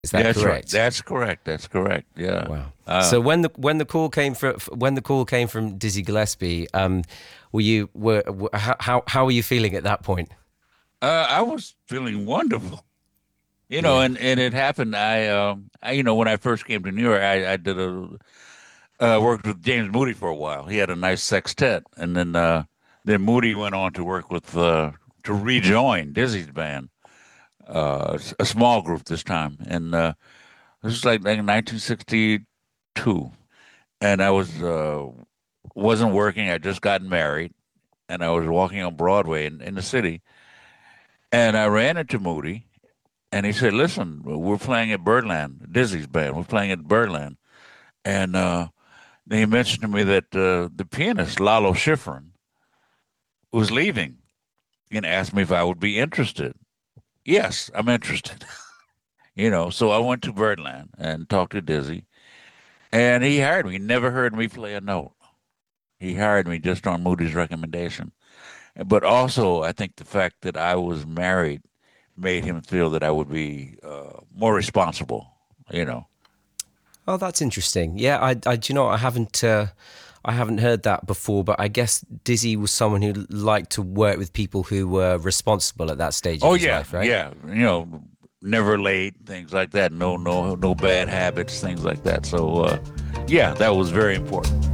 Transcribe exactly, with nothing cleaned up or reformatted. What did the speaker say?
Is that That's right. correct? That's correct. That's correct. Yeah. Wow. Uh, So when the when the call came from when the call came from Dizzy Gillespie, um, were you were, were how how how were you feeling at that point? uh, I was feeling wonderful. You know, Yeah. and, and it happened. I, um, I, you know, when I first came to New York, I, I did a uh, worked with James Moody for a while. He had a nice sextet, and then uh, then Moody went on to work with uh, to rejoin Dizzy's band, uh, a small group this time, and uh, this was like, like nineteen sixty-two, and I was uh, wasn't working. I just gotten married, and I was walking on Broadway in, in the city, and I ran into Moody, and he said, "Listen, we're playing at Birdland, Dizzy's band. We're playing at Birdland," and uh, then he mentioned to me that uh, the pianist Lalo Schifrin was leaving and asked me if I would be interested. Yes, I'm interested. You know, so I went to Birdland and talked to Dizzy, and he hired me. He never heard me play a note. He hired me just on Moody's recommendation. But also, I think the fact that I was married made him feel that I would be uh, more responsible, you know. Oh, that's interesting. Yeah, I, I do you know what, I haven't uh, I haven't heard that before, but I guess Dizzy was someone who liked to work with people who were responsible at that stage of Oh his yeah, life, right? yeah, you know, never late, things like that. No, no, no bad habits, things like that. So, uh, yeah, that was very important.